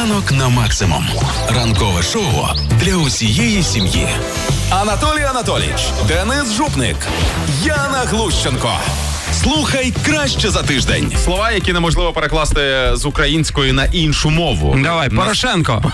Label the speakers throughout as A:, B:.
A: Ранок на максимум. Ранкове шоу для усієї сім'ї.
B: Анатолій Анатолійович, Денис Жупник, Яна Глущенко. Слухай краще за тиждень.
C: Слова, які неможливо перекласти з української на іншу мову.
D: Давай, Порошенко.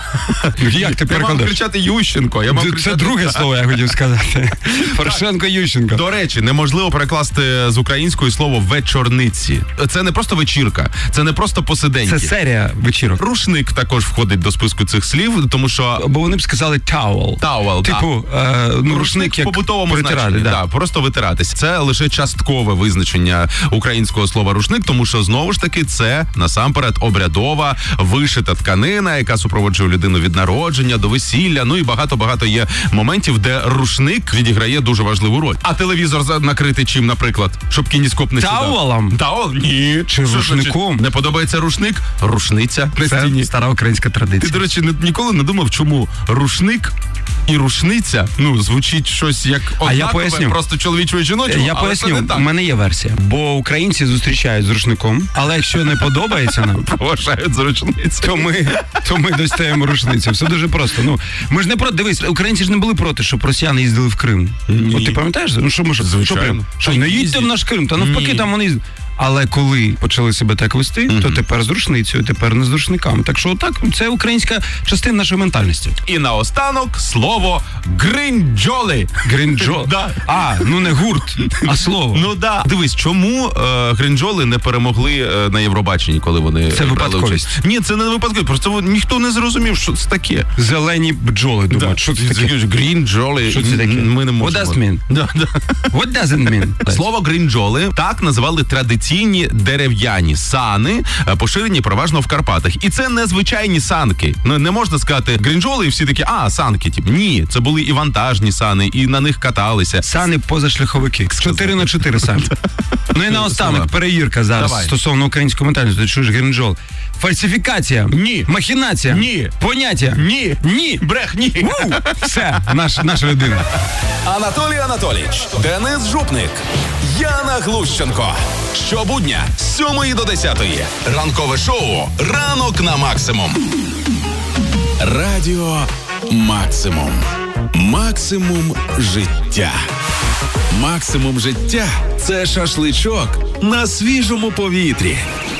D: Як ти
C: мав
D: перекладеш?
C: кричати Ющенко.
D: Це друге слово, я хотів сказати. Порошенко, Ющенко.
C: До речі, неможливо перекласти з української слово вечорниці. Це не просто вечірка, це не просто посиденьки.
D: Це серія вечірок.
C: Рушник також входить до списку цих слів, тому що...
D: Бо вони б сказали towel.
C: Towel,
D: типу, рушник як
C: в побутовому
D: притирати,
C: значенні,
D: да.
C: просто витиратись. Це лише часткове визначення українського слова рушник, тому що, знову ж таки, це насамперед обрядова вишита тканина, яка супроводжує людину від народження до весілля. Ну і багато-багато є моментів, де рушник відіграє дуже важливу роль. А телевізор накритий чим, наприклад? Щоб кініскоп не сідав.
D: Таволом?
C: Тавол? Ні.
D: Чи рушником?
C: Не подобається рушник? Рушниця. На
D: Це
C: стіні.
D: стара українська
C: Ти,
D: традиція.
C: до речі, ніколи не думав, чому рушник і рушниця, звучить щось як однакове,
D: я поясню.
C: просто чоловічого і жіночого,
D: Я
C: але
D: поясню,
C: це не так.
D: у мене є версія. Бо українці зустрічають з рушником, але якщо не подобається нам,
C: Поважають за рушницю.
D: то ми достаємо рушницю. Все дуже просто. Ми ж не проти. Дивись, українці ж не були проти, щоб росіяни їздили в Крим.
C: Ні.
D: От ти пам'ятаєш?
C: Звичайно.
D: Що, не їдьте в наш Крим, та навпаки
C: Ні.
D: там вони їздять. Але коли почали себе так вести, то тепер з рушницею, тепер не з рушниками. Так що отак, це українська частина нашої ментальності.
C: І наостанок слово гринджоли.
D: Гринджол.
C: Да.
D: Не гурт, а слово.
C: Да. Дивись, чому гринджоли не перемогли на Євробаченні, коли вони
D: Це
C: брали
D: випадковість.
C: участь? Ні, це не випадковість, просто ніхто не зрозумів, що це таке.
D: Зелені бджоли думають, що це таке?
C: Грінджоли.
D: Що це таке?
C: Ми не
D: What
C: можемо.
D: does it mean?
C: Да.
D: What does it mean?
C: Слово гринджоли так називали традиційні дерев'яні сани, поширені переважно в Карпатах. І це не звичайні санки. Не можна сказати гринджоли і всі такі, санки. Ні, це були і вантажні сани, і на них каталися.
D: Сани позашляховики. 4x4 сани. І наостанок перевірка зараз
C: Давай.
D: стосовно української ментальності. Ти чуєш гринджол? Фальсифікація.
C: Ні.
D: Махінація.
C: Ні.
D: Поняття.
C: Ні.
D: Ні.
C: Брехні.
D: Все, наша людина.
B: Анатолій Анатолійович, Денис Жупник, Яна Глущенко. Щобудня з 7 до 10.
A: Ранкове шоу «Ранок на максимум». Радіо «Максимум». Максимум життя. Максимум життя – це шашличок на свіжому повітрі.